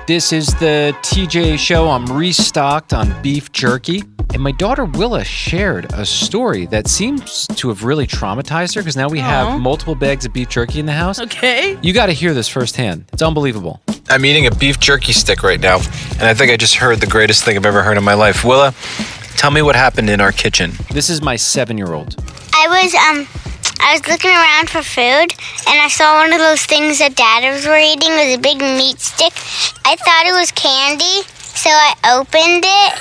This is the TJ Show. I'm restocked on beef jerky. And my daughter Willa shared a story that seems to have really traumatized her because now we have multiple bags of beef jerky in the house. Okay. You got to hear this firsthand. It's unbelievable. I'm eating a beef jerky stick right now, and I think I just heard the greatest thing I've ever heard in my life. Willa, tell me what happened in our kitchen. This is my 7-year-old. I was looking around for food, and I saw one of those things that Dad were eating with a big meat stick. I thought it was candy, so I opened it,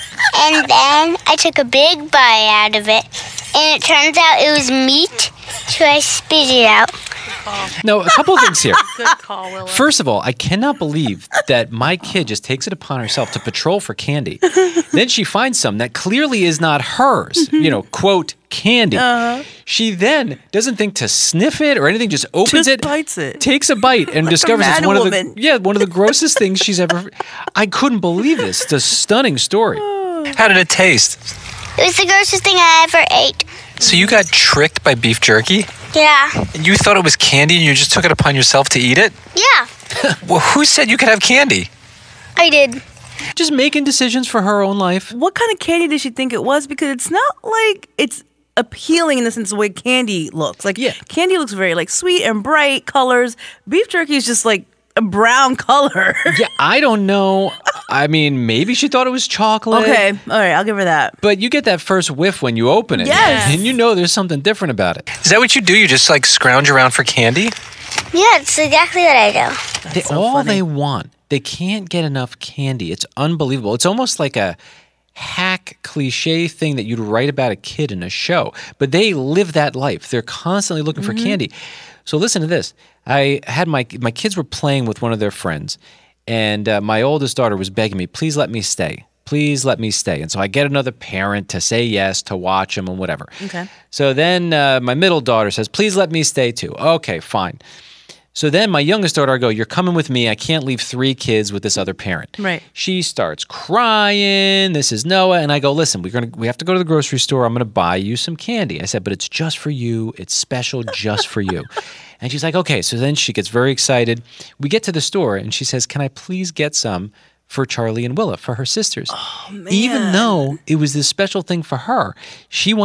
and then I took a big bite out of it, and it turns out it was meat, so I spit it out. No, a couple of things here. Good call, Willa. First of all, I cannot believe that my kid just takes it upon herself to patrol for candy. Then she finds some that clearly is not hers, quote, candy. She then doesn't think to sniff it or anything, just opens it, bites it. takes a bite, and discovers it's one of the grossest things she's ever. I couldn't believe this. It's a stunning story. How did it taste? It was the grossest thing I ever ate. So you got tricked by beef jerky? Yeah. And you thought it was candy and you just took it upon yourself to eat it? Yeah, Well, who said you could have candy? I did. Just making decisions for her own life. What kind of candy did she think it was? Because it's not like it's appealing in the sense of the way candy looks. Like, candy looks very like sweet and bright colors. Beef jerky is just like a brown color. Yeah, I don't know. I mean, maybe she thought it was chocolate. Okay, all right, I'll give her that. But you get that first whiff when you open it. Yes. And you know there's something different about it. Is that what you do? You just like scrounge around for candy? Yeah, it's exactly what I do. They want. They can't get enough candy. It's unbelievable. It's almost like a hack cliche thing that you'd write about a kid in a show. But they live that life. They're constantly looking for candy. So listen to this. I had my kids were playing with one of their friends, and my oldest daughter was begging me, please let me stay. Please let me stay. And so I get another parent to say yes, to watch them and whatever. Okay. So then my middle daughter says, please let me stay too. Okay, fine. So then my youngest daughter, I go, you're coming with me. I can't leave 3 kids with this other parent. Right. She starts crying. This is Noah. And I go, listen, we have to go to the grocery store. I'm going to buy you some candy. I said, but it's just for you. It's special just for you. And she's like, okay. So then she gets very excited. We get to the store and she says, can I please get some for Charlie and Willa, for her sisters? Oh, man. Even though it was this special thing for her, she